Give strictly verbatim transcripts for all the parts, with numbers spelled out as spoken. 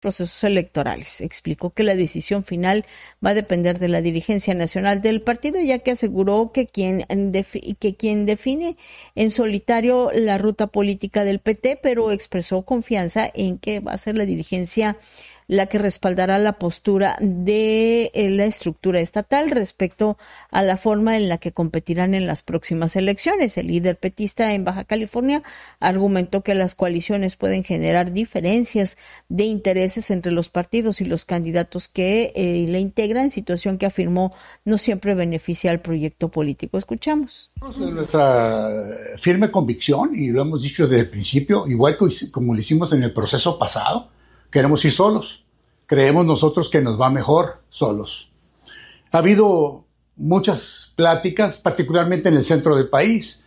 procesos electorales. Explicó que la decisión final va a depender de la dirigencia nacional del partido, ya que aseguró que quien, defi- que quien define en solitario la ruta política del P T, pero expresó confianza en que va a ser la dirigencia la que respaldará la postura de la estructura estatal respecto a la forma en la que competirán en las próximas elecciones. El líder petista en Baja California argumentó que las coaliciones pueden generar diferencias de intereses entre los partidos y los candidatos que eh, la integran, situación que afirmó no siempre beneficia al proyecto político. Escuchamos. Nuestra firme convicción, y lo hemos dicho desde el principio, igual que como lo hicimos en el proceso pasado, queremos ir solos. Creemos nosotros que nos va mejor solos. Ha habido muchas pláticas, particularmente en el centro del país,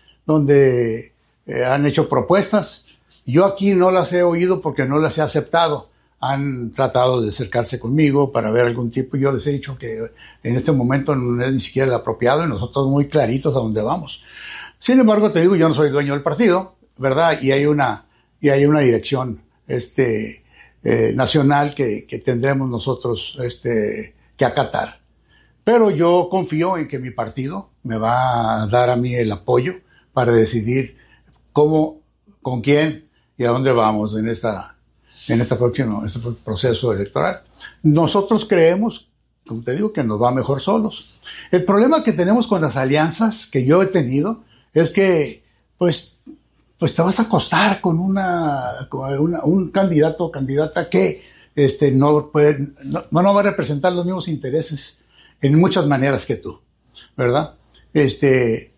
donde eh, han hecho propuestas. Yo aquí no las he oído porque no las he aceptado. Han tratado de acercarse conmigo para ver algún tipo. Yo les he dicho que en este momento no es ni siquiera el apropiado y nosotros muy claritos a dónde vamos. Sin embargo, te digo, yo no soy dueño del partido, ¿verdad? Y hay una, y hay una dirección, este... Eh, nacional que, que tendremos nosotros este, que acatar. Pero yo confío en que mi partido me va a dar a mí el apoyo para decidir cómo, con quién y a dónde vamos en esta, en esta próxima, este proceso electoral. Nosotros creemos, como te digo, que nos va mejor solos. El problema que tenemos con las alianzas que yo he tenido es que, pues, pues te vas a acostar con una, con una un candidato o candidata que este, no, puede, no, no va a representar los mismos intereses en muchas maneras que tú, ¿verdad? Este,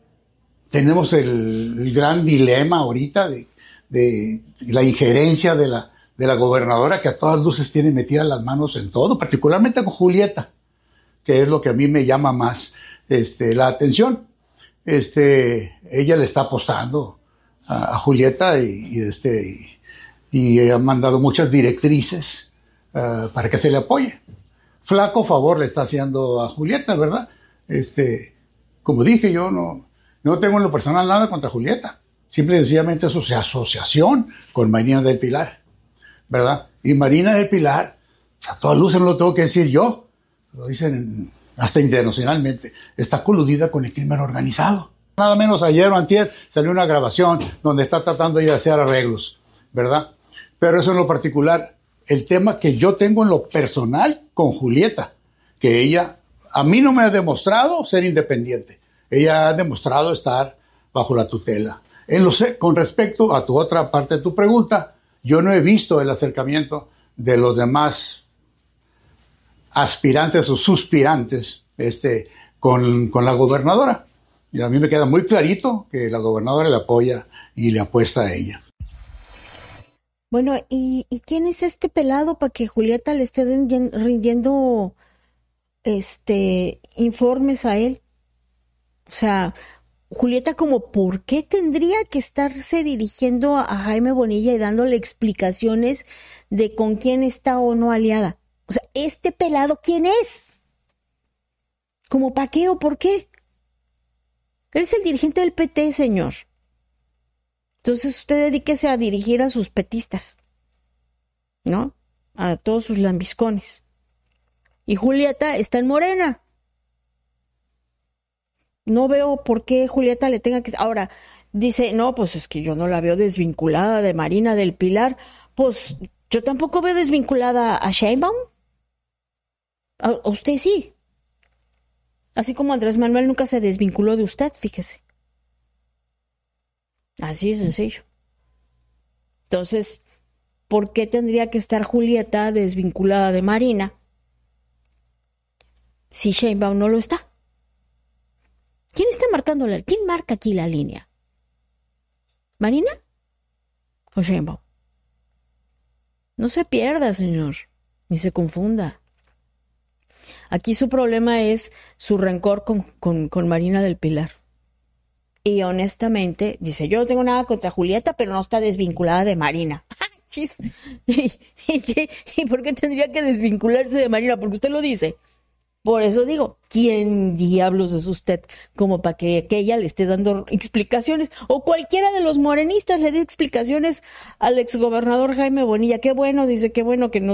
tenemos el, el gran dilema ahorita de, de la injerencia de la, de la gobernadora, que a todas luces tiene metidas las manos en todo, particularmente con Julieta, que es lo que a mí me llama más este, la atención. Este, ella le está apostando a Julieta y, y, este, y, y ha mandado muchas directrices uh, para que se le apoye. Flaco favor le está haciendo a Julieta, ¿verdad? Este, como dije, yo no, no tengo en lo personal nada contra Julieta. Simple y sencillamente es su asociación con Marina del Pilar, ¿verdad? Y Marina del Pilar, a todas luces no lo tengo que decir yo, lo dicen hasta internacionalmente, está coludida con el crimen organizado. Nada menos ayer o antier salió una grabación donde está tratando de hacer arreglos, ¿verdad? Pero eso en lo particular, el tema que yo tengo en lo personal con Julieta, que ella a mí no me ha demostrado ser independiente, ella ha demostrado estar bajo la tutela. En lo, con respecto a tu otra parte de tu pregunta, yo no he visto el acercamiento de los demás aspirantes o suspirantes este, con, con la gobernadora. Y a mí me queda muy clarito que la gobernadora le apoya y le apuesta a ella. Bueno, ¿y, y quién es este pelado para que Julieta le esté rindiendo este informes a él? O sea, Julieta, como, ¿por qué tendría que estarse dirigiendo a Jaime Bonilla y dándole explicaciones de con quién está o no aliada? O sea, ¿este pelado quién es? ¿Cómo para qué o por qué? Él es el dirigente del P T, señor. Entonces usted dedíquese a dirigir a sus petistas, ¿no? A todos sus lambiscones. Y Julieta está en Morena. No veo por qué Julieta le tenga que... Ahora, dice, no, pues es que yo no la veo desvinculada de Marina del Pilar. Pues yo tampoco veo desvinculada a Sheinbaum. A usted sí. Así como Andrés Manuel nunca se desvinculó de usted, fíjese. Así de sencillo. Entonces, ¿por qué tendría que estar Julieta desvinculada de Marina si Sheinbaum no lo está? ¿Quién está marcando la... ¿Quién marca aquí la línea? ¿Marina o Sheinbaum? No se pierda, señor, ni se confunda. Aquí su problema es su rencor con, con, con Marina del Pilar. Y honestamente, dice, yo no tengo nada contra Julieta, pero no está desvinculada de Marina. Chis. ¿Y, y, qué? ¿Y por qué tendría que desvincularse de Marina? Porque usted lo dice. Por eso digo, ¿quién diablos es usted como para que, que ella le esté dando explicaciones? O cualquiera de los morenistas le dé explicaciones al exgobernador Jaime Bonilla. Qué bueno, dice, qué bueno que nos